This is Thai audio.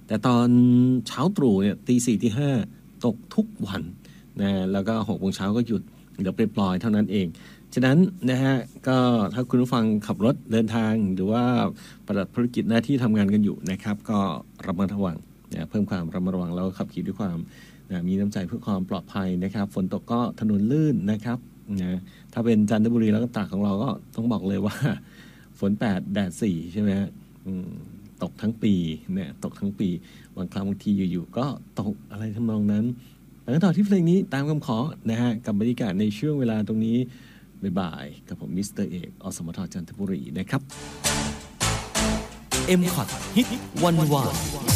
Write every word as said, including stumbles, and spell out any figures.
แต่ตอนเช้าตรู่เนี่ยตีสี่ตีห้าตกทุกวันนะแล้วก็หกโมงเช้าก็หยุดเดี๋ยวปล่อยๆเท่านั้นเองฉะนั้นนะฮะก็ถ้าคุณผู้ฟังขับรถเดินทางหรือว่าปฏิบัติภารกิจหน้าที่ทำงานกันอยู่นะครับก็ระมัดระวังนะเพิ่มความระมัดระวังแล้วขับขี่ด้วยความนะมีน้ำใจเพื่อความปลอดภัยนะครับฝนตกก็ถนนลื่นนะครับนะถ้าเป็นจันทบุรีแล้วก็ตากของเราก็ต้องบอกเลยว่าฝนแปดแดดสี่ใช่ไหมฮะตกทั้งปีเนี่ยตกทั้งปีบางครั้งบางทีอยู่ๆก็ตกอะไรทำนองนั้นแล้วต่อที่เพลงนี้ตามคำขอนะฮะกับบรรยากาศในช่วงเวลาตรงนี้บ่ายๆกับผมมิสเตอร์เอกอสมทจันทบุรีนะครับเอ็ม คอท ฮิตวันวาน